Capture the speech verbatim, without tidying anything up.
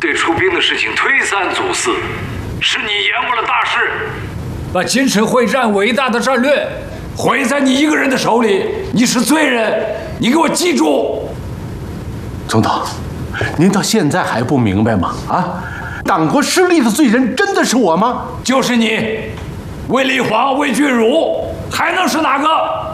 对出兵的事情推三阻四，是你延误了大事， 把金池会战伟大的战略毁在你一个人的手里，你是罪人，你给我记住。 总统，您到现在还不明白吗？啊，党国失利的罪人真的是我吗？ 就是你，卫立煌、卫俊儒，还能是哪个？